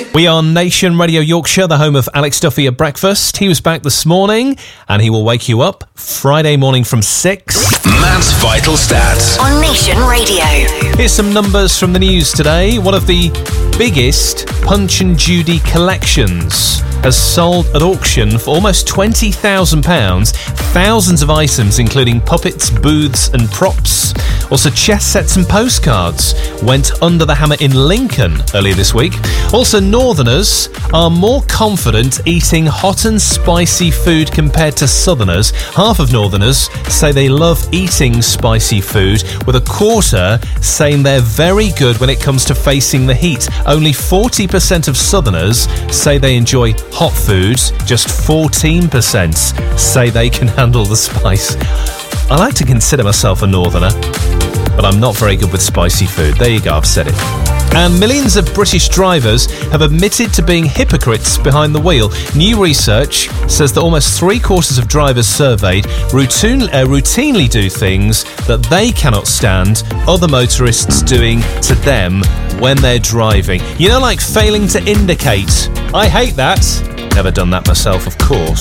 We are Nation Radio Yorkshire, the home of Alex Duffy at breakfast. He was back this morning, and he will wake you up Friday morning from 6. Matt's Vital Stats on Nation Radio. Here's some numbers from the news today. One of the biggest Punch and Judy collections has sold at auction for almost £20,000. Thousands of items, including puppets, booths and props. Also, chess sets and postcards went under the hammer in Lincoln earlier this week. Also, Northerners are more confident eating hot and spicy food compared to Southerners. Half of Northerners say they love eating spicy food, with a quarter saying they're very good when it comes to facing the heat. Only 40% of Southerners say they enjoy hot foods. Just 14% say they can handle the spice. I like to consider myself a Northerner, but I'm not very good with spicy food. There you go, I've said it. And millions of British drivers have admitted to being hypocrites behind the wheel. New research says that almost 3/4 of drivers surveyed routinely do things that they cannot stand other motorists doing to them when they're driving. You know, like failing to indicate. I hate that. Never done that myself, of course.